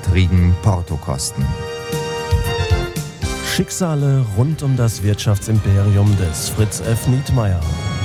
niedrigen Portokosten. Schicksale rund um das Wirtschaftsimperium des Fritz F. Nietmeyer.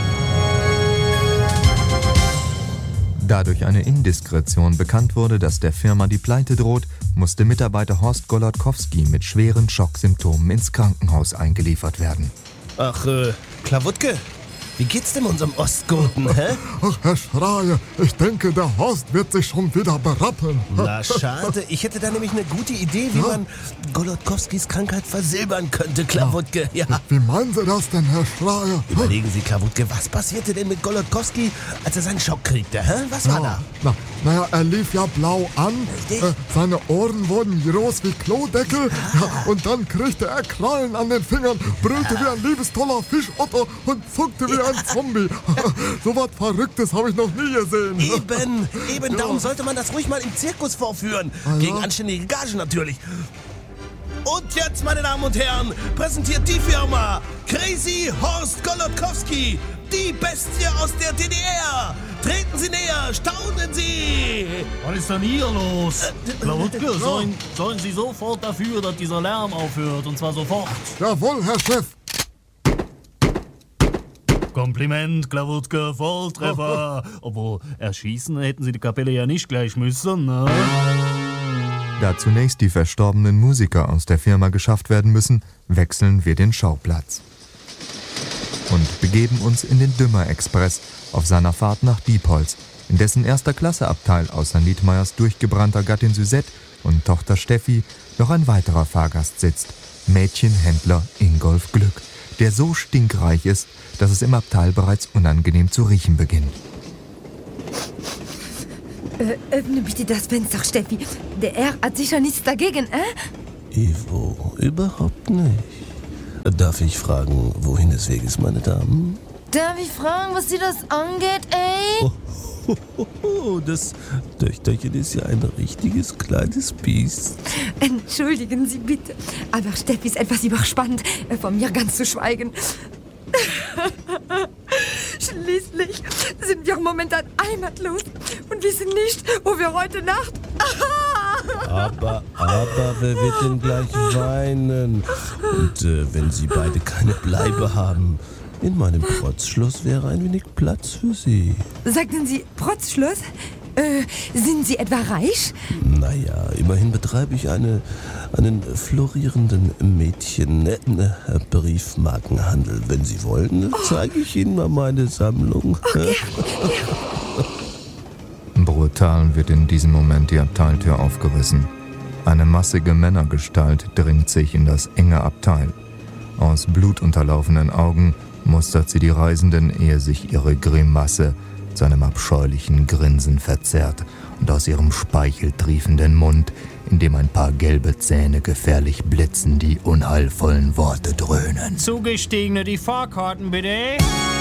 Da durch eine Indiskretion bekannt wurde, dass der Firma die Pleite droht, musste Mitarbeiter Horst Golodkowski mit schweren Schocksymptomen ins Krankenhaus eingeliefert werden. Ach, Klawutke, wie geht's dem unserem Ostgurten, hä? Ach, Herr Schreier, ich denke, der Horst wird sich schon wieder berappeln. Na, schade. Ich hätte da nämlich eine gute Idee, wie man Golodkowskis Krankheit versilbern könnte, Klawutke. Ja. Wie meinen Sie das denn, Herr Schreier? Überlegen Sie, Klawutke, was passierte denn mit Golodkowski, als er seinen Schock kriegte, hä? Was war da? Naja, er lief ja blau an, seine Ohren wurden groß wie Klodeckel und dann kriegte er Krallen an den Fingern, brüllte wie ein liebestoller Fischotter und zuckte wie ein Zombie. So was Verrücktes habe ich noch nie gesehen. Eben, darum sollte man das ruhig mal im Zirkus vorführen. Gegen anständige Gage natürlich. Und jetzt, meine Damen und Herren, präsentiert die Firma Crazy Horst Golodkowski, die Bestie aus der DDR. Treten Sie näher, staunen Sie! Was ist denn hier los? Klawutke, sollen Sie sofort dafür, dass dieser Lärm aufhört, und zwar sofort? Jawohl, Herr Chef. Kompliment, Klawutke, Volltreffer. Obwohl, erschießen hätten Sie die Kapelle ja nicht gleich müssen, ne? Da zunächst die verstorbenen Musiker aus der Firma geschafft werden müssen, wechseln wir den Schauplatz und begeben uns in den Dümmer-Express auf seiner Fahrt nach Diepholz, in dessen Erster-Klasse-Abteil außer Nietmeyers durchgebrannter Gattin Suzette und Tochter Steffi noch ein weiterer Fahrgast sitzt, Mädchenhändler Ingolf Glück, der so stinkreich ist, dass es im Abteil bereits unangenehm zu riechen beginnt. Öffne bitte das Fenster, Steffi. Der Herr hat sicher nichts dagegen, Ivo, überhaupt nicht. Darf ich fragen, wohin es Weg ist, meine Damen? Darf ich fragen, was Sie das angeht, ey? Das Töchterchen ist ja ein richtiges kleines Biest. Entschuldigen Sie bitte, aber Steffi ist etwas überspannt, von mir ganz zu schweigen. Schließlich sind wir momentan heimatlos und wissen nicht, wo wir heute Nacht... Aber wer wird denn gleich weinen? Und wenn Sie beide keine Bleibe haben, in meinem Protzschloss wäre ein wenig Platz für Sie. Sagten Sie Protzschloss? Sind Sie etwa reich? Naja, immerhin betreibe ich einen florierenden Mädchen-Briefmarkenhandel. Wenn Sie wollen, zeige ich Ihnen mal meine Sammlung. Okay. Brutal wird in diesem Moment die Abteiltür aufgerissen. Eine massige Männergestalt dringt sich in das enge Abteil. Aus blutunterlaufenen Augen mustert sie die Reisenden, ehe sich ihre Grimasse zu einem abscheulichen Grinsen verzerrt und aus ihrem speicheltriefenden Mund, in dem ein paar gelbe Zähne gefährlich blitzen, die unheilvollen Worte dröhnen. Zugestiegene, die Fahrkarten bitte.